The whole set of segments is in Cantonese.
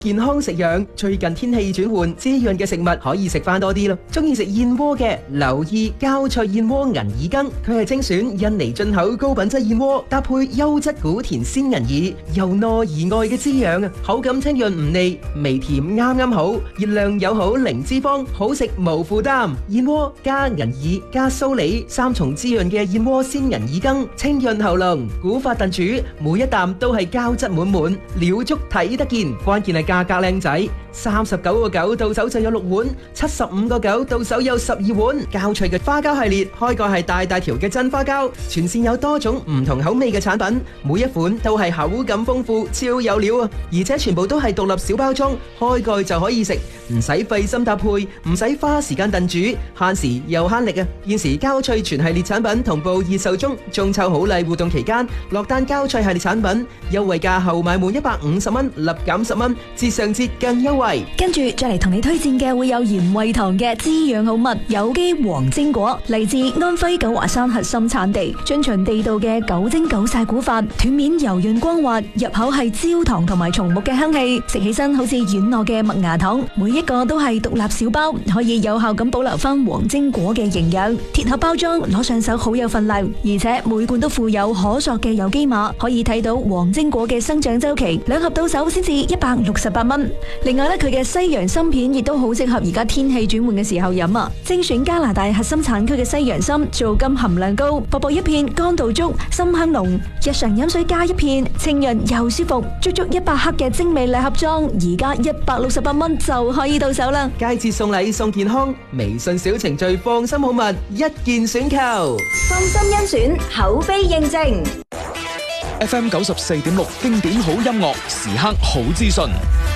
健康食養，最近天氣轉換，滋潤嘅食物可以食翻多啲咯。中意食燕窩嘅，留意膠脆燕窩銀耳羹，佢係精選印尼進口高品質燕窩，搭配優質古田鮮銀耳，由內而外嘅滋養啊，口感清潤唔膩，微甜啱啱好，熱量友好，零脂肪，好食無負擔。燕窩加銀耳加蘇梨，三重滋潤嘅燕窩鮮銀耳羹，清潤喉嚨，古法燉煮，每一啖都係膠質滿滿，料足睇得見，關鍵係價格靚仔，39.9到手就有6碗，75.9到手有12碗。膠脆嘅花膠系列，開蓋係大條嘅真花膠，全線有多種唔同口味嘅產品，每一款都係口感豐富，超有料啊！而且全部都係獨立小包裝，開蓋就可以食，唔使費心搭配，唔使花時間燉煮，慳時又慳力啊！現時膠脆全系列產品同步熱售中，中秋好禮活動期間，落單膠脆系列產品優惠價後買滿150蚊，立減10蚊，至上節更優惠。 跟住再嚟同你推薦嘅會有賢惠堂嘅滋養好物有機黃精果，嚟自安徽九華山核心產地，遵循地道嘅9蒸9曬古法，斷面柔潤光滑，入口係焦糖同埋松木嘅香氣，食起身好似軟糯嘅麥芽糖，每一個都係獨立小包，可以有效咁保留翻黃精果嘅營養。鐵盒包裝攞上手好有份量，而且每罐都附有可塑嘅有機碼，可以睇到黃精果嘅生長周期。兩盒到手先至168蚊。另外咧，佢嘅西洋參片亦都好適合而家天氣轉換嘅時候飲啊！精選加拿大核心產區嘅西洋參，皂苷含量高，薄薄一片，乾度足，參香濃。日常飲水加一片，清潤又舒服。足足100克嘅精美禮盒裝，而家168蚊就可以到手啦！ 佳節送禮送健康，微信小程序放心好物，一鍵選購， 放心甄選，口碑認證。 FM 94.6經典好音樂，時刻好資訊。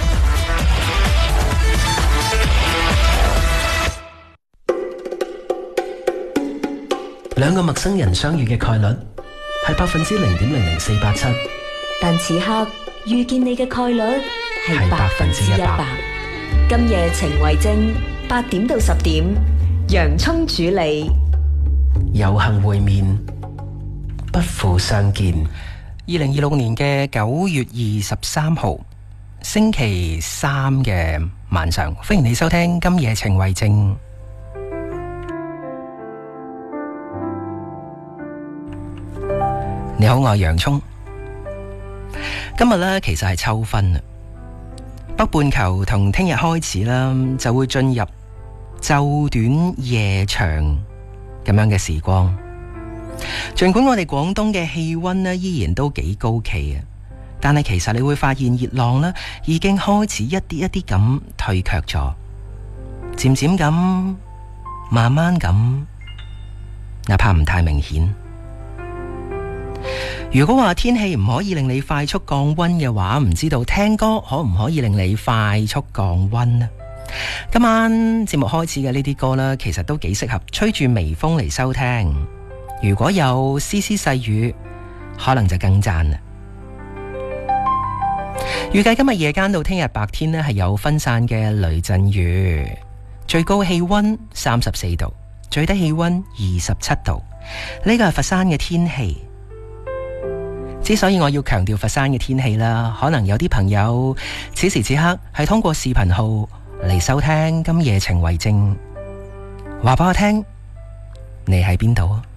兩個陌生人相遇嘅概率係0.00487%， 但此刻遇見你嘅概率係100%。今夜情為證，8點到10點，洋蔥主理。 有幸會面，不負相見。 2026年嘅9月23號星期三嘅晚上，歡迎你收聽今夜情為證。你好，我係洋蔥。今日呢，其實係秋分啊，北半球同聽日開始啦，就會進入晝短夜長咁樣嘅時光。盡管我哋廣東嘅氣溫呢依然都幾高企啊，但係其實你會發現熱浪呢已經開始一啲一啲咁退卻咗，漸漸咁，慢慢咁，哪怕唔太明顯。如果話天氣唔可以令你快速降溫嘅話，唔知道聽歌可唔可以令你快速降溫呢？今晚節目開始嘅呢啲歌呢，其實都幾適合吹住微風嚟收聽。如果有絲絲細雨，可能就更讚啦。預計今日夜間到聽日白天呢，係有分散嘅雷陣雨，最高氣溫34度，最低氣溫27度。呢個係佛山嘅天氣。之所以我要強調佛山嘅天氣啦，可能有啲朋友此時此刻係通過視頻號嚟收聽今夜情為證，話俾我聽你喺邊度啊？